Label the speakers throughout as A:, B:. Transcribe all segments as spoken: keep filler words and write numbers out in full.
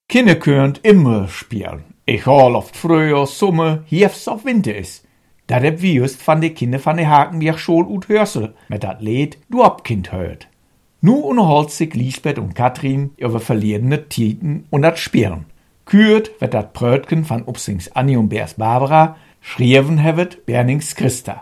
A: Kinder könnt immer spielen. Egal ob Frühjahr, Sommer, Herbst of Winter is. Dat heb we just van de Kinder van de Hakenberg School uit Hörsel met dat Lied Du Abkind hört. Nu unterholt sich Lisbeth und Katrin über verliedene Titen und dat Spielen. Kürt wird dat Prötken van Upsings Annie und Bers Barbara, schrieben hevet Bernings Christa.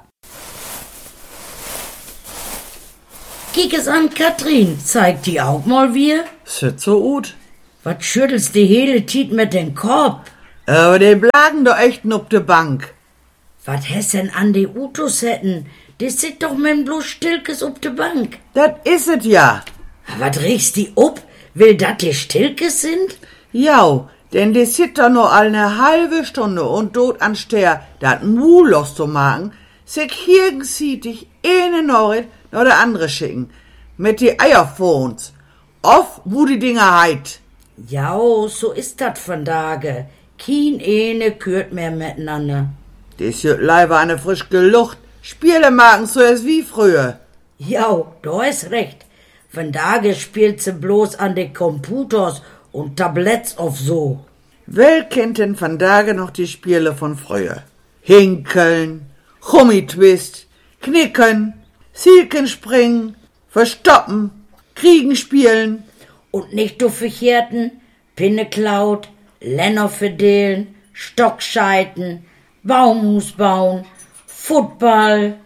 B: Kiek es an, Katrin, zeigt die auch mal wir?
C: Sit so gut.
B: Was schüttelst die hele Tiet mit den Kopf?
C: Aber die blagen doch echt op de Bank.
B: Was hast denn an die Utos hätten? Die sit doch mit bloß Stilkes op de Bank.
C: Dat is het ja.
B: Was regst die up? Will dat die Stilkes sind?
C: Ja, denn die sit doch nur all ne halbe Stunde und dort anstatt dat Muh loszumachen, sich hirgen sieht dich eine Norit noch der andere schicken. Mit die Eierphones. Oft wo die Dinger heit.
B: Ja, so ist dat von Tage. Kien eine kürt mehr miteinander.
C: Das jut leider eine frische Luft. Spiele machen so es wie früher.
B: Ja, du hast recht. Von Tage spielt sie bloß an de Computers und Tabletts auf so.
C: Wer kennt denn von Tage noch die Spiele von früher? Hinkeln, Gummitwist, Knicken, Silkenspringen, Verstoppen, Kriegen spielen.
B: Und nicht du verkehrten, Pinneklaut, Lenner verdelen, Stockscheiten, Baumhus bauen, Football.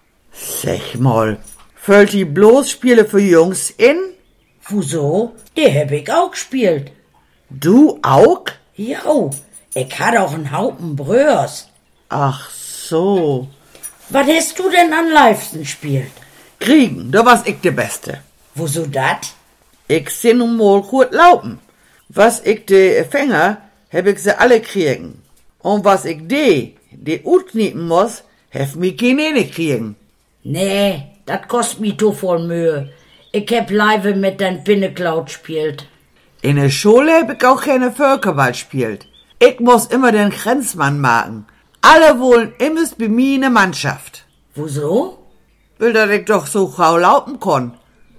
C: Sag mal, fällt die bloß Spiele für Jungs in?
B: Wieso? Die hab ich auch gespielt.
C: Du auch?
B: Ja, ich hatte auch einen Haufen Bröers.
C: Ach so.
B: Was hast du denn am liebsten gespielt?
C: Kriegen, da war's ich de Beste.
B: Wieso dat?
C: Ich seh nun mal gut laufen. Was ich de Fänger, hab ich sie alle kriegen. Und was ich de, de utkniepen muss, hef mi keine kriegen.
B: Nee, dat kost mi to voll Mühe. Ich hab live mit den Pinneklaut gespielt.
C: In der Schule hab ich auch keine Völkerball gespielt. Ich muss immer den Grenzmann machen. Alle wollen immer bei mir in der Mannschaft.
B: Wieso?
C: Will, dass ich doch so grau laufen kann.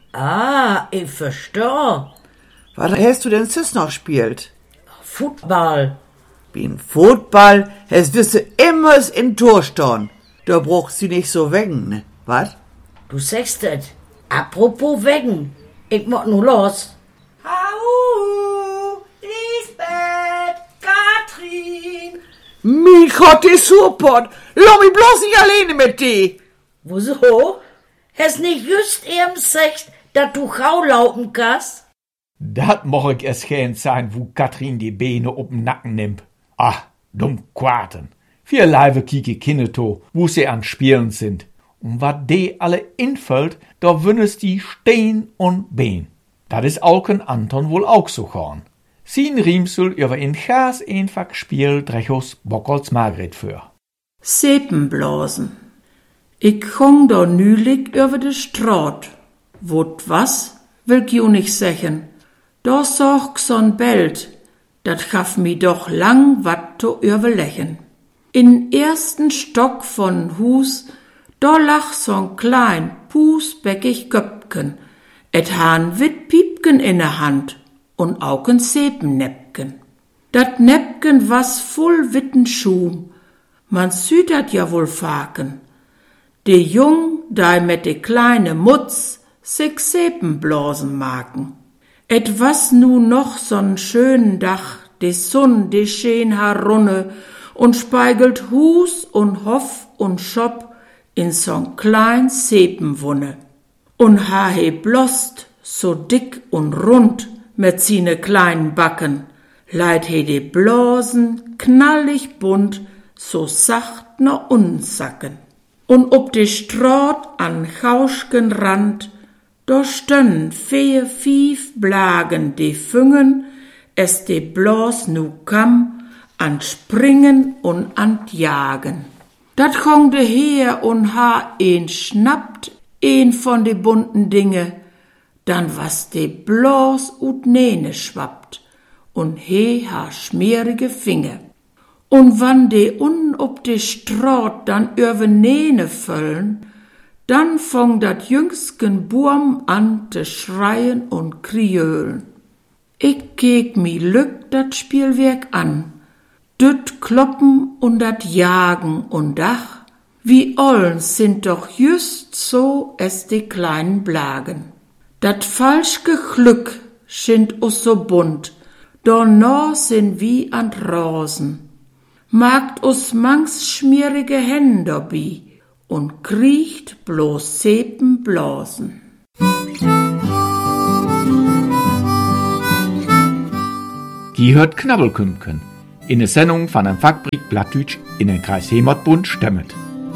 B: Ah, ich versteh.
C: Was hast du denn sis noch gespielt?
B: Football.
C: Wie ein Football, es wisse immer in Tor stehen. Da brauchst sie nicht so wegen, ne? Was?
B: Du sagst et. Apropos wegen. Ich muss nur los.
D: Au, Lisbeth, Katrin.
C: Mi Gott, die super. Lass mich bloß nicht alleine mit die.
B: Wieso? Hast nicht just eben gesagt, dass du gau laufen kannst?
A: Dat moch ich es gern sein, wo Katrin die Beine op'n Nacken nimmt. Ah, dumm Quarten. Vier Leibe kieke Kinder to, wo sie an Spielen sind. Und wat de alle infällt, da wünnes die stehen und behen. Dat is Auken Anton wohl auch so gorn. Sin Riemsel über in Gas einfach Spiel drechos Bockholz Margret für.
E: Sepenblasen. Ich komm da nülig über de Straat. Wot was, will ich ju nicht sächen. Da sorg so'n Belt, dat gaff mi doch lang wat to überlechen. In ersten Stock von Hus, da lach so'n klein, pusbäckig Köpken, et han wit Piepken in der Hand und auch ein Sepennäppken. Dat Näppken was voll witten Schum, man süd dat ja wohl faken. De Jung, da mit de kleine Mutz, sich Sepenblasen maken. Et was nu noch so'n schönen Dach, de Sonn, de scheen herunne und speigelt Hus und Hoff und Schopp in so'n klein Sepenwunne. Und ha he blost, so dick und rund, mit sine kleinen Backen, leid he de Blasen knallig bunt, so sacht ne unsacken. Und ob de Straat an Chauschken Rand, da stönnen vier, fief Blagen de Füngen, es de Blas nu kam, an Springen und an Jagen. Dat kong de her und ha een schnappt, een von de bunten Dinge, dann was de Blas ut Nähne schwappt, und he ha schmierige Finger. Und wann de un ob de Straat dann über Nähne föllen, dann fong dat jüngsken Burm an te schreien und kriölen. Ich keek mi lück dat Spielwerk an. Düt kloppen und dat jagen und Dach, wie ollen sind doch just so es die kleinen Blagen. Dat falschge Glück schind us so bunt, donno sind wie an Rosen. Magt us mangs schmierige Hände dabei und kriecht bloß Sepenblasen.
A: Die hört Knabbelkümken in der Sendung von einem Fachbrick Plattdeutsch in den Kreis Heimatbund stemmet.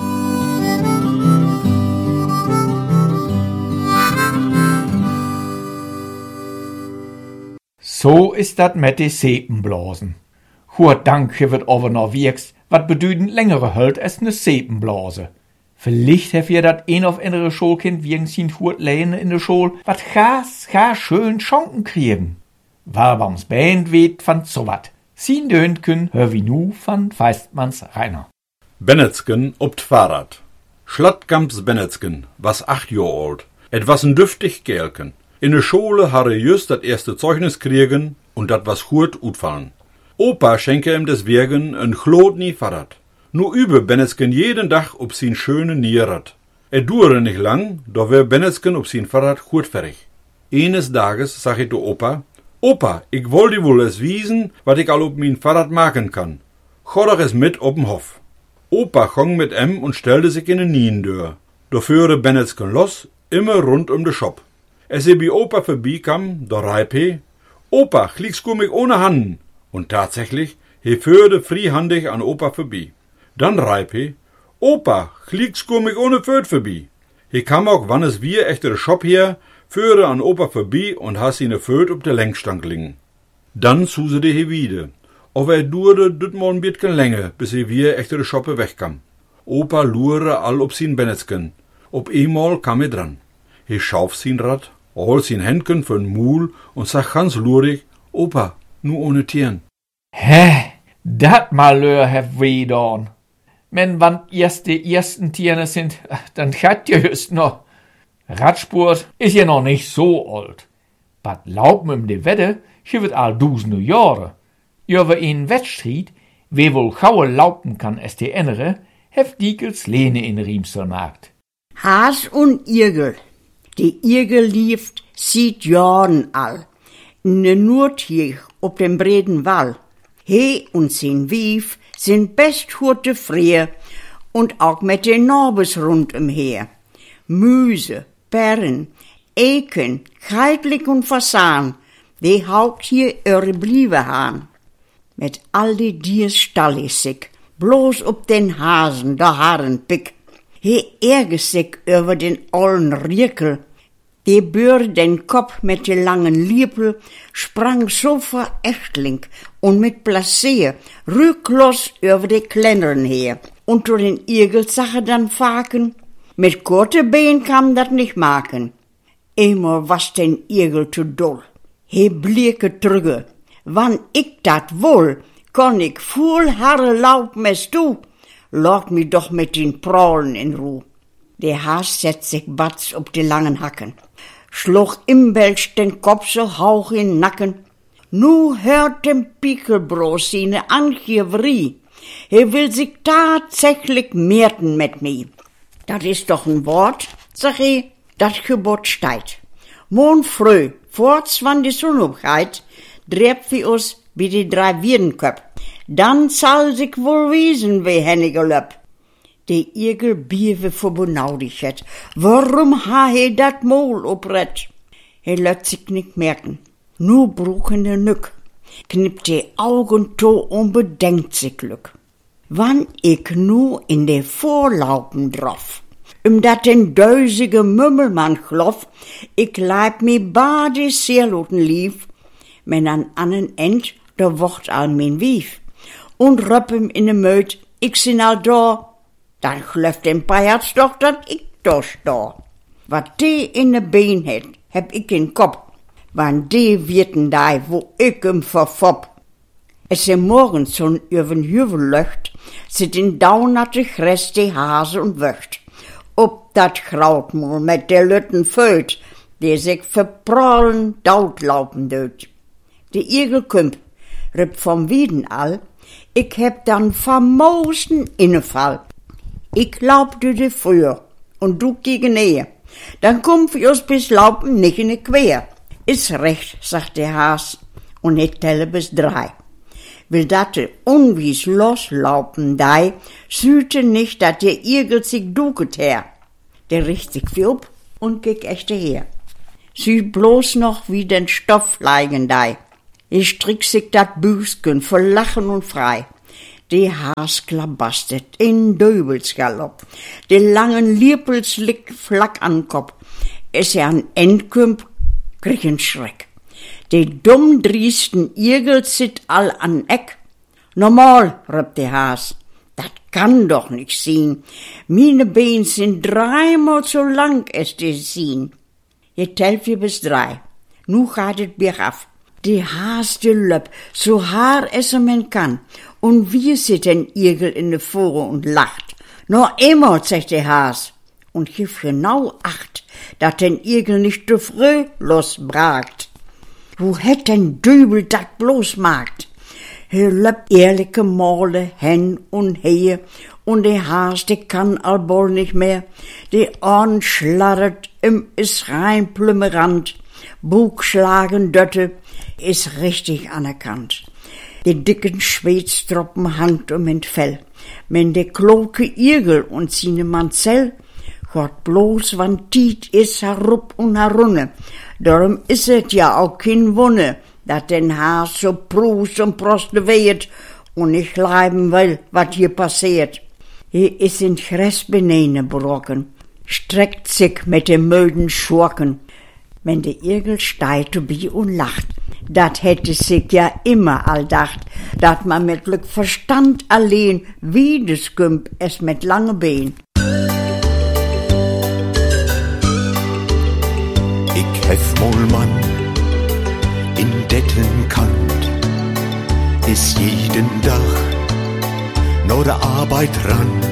A: So ist dat mit de Sepenblasen. Hurt Dank wird aber noch wirks, wat bedeuten längere Hölt als ne Sepenblase. Vielleicht hef ihr dat ein auf andere Schulkind wegen sin Hurt lehne in der Schul, wat gas, gas schön Schonken kriegen. War bams Band weht van so wat. Sin Döntken hör wie nu van Feistmanns Rainer.
F: Bennetsken ob t Fahrrad. Schlattgamps Bennetsken, was acht Jahr alt. Etwas n düftig Gelken. In der Schule harre just dat erste Zeugnis kriegen und dat was hurt utfallen. Opa schenke ihm des Wirgen en glodni Fahrrad. Nu übe Bennetsken jeden Tag ob sin schöne Nierrad. Er dure nicht lang, doch wär Bennetsken ob sin Fahrrad hurt fertig. Eines Tages sag ich to Opa, Opa, ich woll dir wohl es wiesen, wat ich all ob min Fahrrad machen kann. Geh doch es mit ob'n Hof. Opa gong mit em und stellte sich in den Niendör. Da führe Bennetsken los, immer rund um de Shop. Als er bei Opa vorbeikam, da reip he, Opa, klickst du mich ohne Handen. Und tatsächlich, he führte friehandig an Opa vorbei. Dann reip he, Opa, klickst du mich ohne Föt vorbei. He kam auch, wann es wir echte Shop hier, führe an Opa vorbei und has ihn Föt ob der Lenkstank lingen. Dann zusede he wieder. Aber er duurde düt mal ein bisschen länger, bis he wir echte Shoppe wegkam. Opa lure all ob sin Bennetsken. Ob einmal kam er dran. He schauf sin Rad, hol sin Händchen für'n Mul und sag ganz lurig, Opa, nu ohne Tieren.
A: Hä? Dat Malheur hef weh dorn. Men wann erst die ersten Tierne sind, dann chat ihr just noch. Radspurt is ja noch nicht so alt. Bad Laupen im de Wette, hier wird all dusende Jahre. Über einen Wettstreit, wer wohl gauer laupen kann es die andere, hef Diekels Lene in Riemselmarkt.
B: Has und Irgel. Die Irgel lieft sieht Jahren all. In der Nordhirch ob dem breden Wall. He und sin Wief sind best hurte Frier und auch mit den Norbes rund umher. Müse, Perren, Eken, Kreidlik und Fasan, die haupt hier eure Briefe han. Mit all die Diers stallissig, bloß ob den Hasen der Harenpick. He ärgert sich über den ollen Riekel. Die Bür den Kopf mit den langen Liepel sprang so verächtling und mit Placé rücklos über die Kleineren her. Und durch den Igel sah er dann faken. Mit kurze Bein kam dat nicht maken. Einmal was den Igel zu doll. He blieke trüge. Wann ich dat wohl, konn ich voll Haare laufen als du. Lort mi doch mit den Prollen in Ruh. Der Haas setzt sich batz ob die langen Hacken. Schluch im Welsch den Kopf so hauch in Nacken. Nu hört dem Pickelbros seine Angieverie. Er will sich tatsächlich mehrten mit mir. Dat is doch ein Wort, sag ich, dat Gebot steigt. Morgen früh, vorz wann die Sonne aufgeht, dreht wir uns wie die drei Wiedenköp. Dann soll sich wohl wiesen, wie Hennige löp. Die Igel biewe vor Bonaudigkeit. Warum ha he dat Mol oprett? He lässt sich nicht merken. Nu bruchende Nück. Knippt die Augen to und bedenkt sich Glück. Wann ich nu in de Vorlaupen drauf, um dat den dösige Mümmelmann gloff, ich leib mi bade Seerloten lief, men an annen End, da wocht all min Wief. Und röppem in de Möd, ich sin all da, dann glöft den Pajats doch, dat ich da sta. Wat die in de Bein het, heb ich in Kopf, wann die wirten da, wo ich im verfopp. Es ist morgens schon übern Hüvel löcht, sit in daunerte Gräs die Hase und wöcht. Ob dat Krautmul mit der Lütten föt, die sich verprallen, dautlaupen döt. De Igel kümp, ripp vom Wieden all, ich heb dann famosen Innefall. Ich glaubte dir früher und du gegen Nähe. Dann kump wir uns bis Laupen nicht in die Quer. Ist recht, sagt der Haas, und ich telle bis drei. Will datte unwies loslaupen dei, süte nicht, dat der Igel sich duket her. Der richt sich wie up und geht echte her. Sie bloß noch wie den Stoff leigen dei. Ich strick sich dat Büsken voll Lachen und frei. Die Haas klabastet in Döbelsgalopp. De langen Liepels liegt flack an Kopf. Es er an Endkümp, krieg en Schreck. De dummdriesten Igel sit all an Eck. Normal, ripp de Haas, dat kann doch nicht sien. Mine Bein sind dreimal so lang es de sien. Je tellt wir bis drei. Nu gaat het bergaf. Die Haas de Löpp, so haar es men kann. Und wir sit den Igel in de Vore und lacht. Nur immer, sagt der Haas. Und gif genau acht, dat den Igel nicht de früh losbragt. Wo het den Dübel dat bloß magt? He Löpp ehrliche Male hen und her. Und der Haas, der kann allbol nicht mehr. Die Ohren schlarret, im is rein plümmerant. Bugschlagen dötte, is richtig anerkannt. Die dicken Schweißtropfen hangt um den Fell. Men de kloke Igel und sine Manzell, Gott bloß wann tiet is herup und herunne. Darum is et ja auch kein Wunne, dat den Haas so prus und proste weet und nicht leiben will, wat hier passiert. Hier is in Gres benene brocken, streckt sich mit dem müden Schurken. Wenn der Igel steigt bi und lacht, dat hätte sich ja immer all dacht, dat man mit Glück Verstand allein, wie des Gümp es mit lange Bein.
G: Ich hef mol Mann in detten Kant, is jeden Tag nur der Arbeit ran.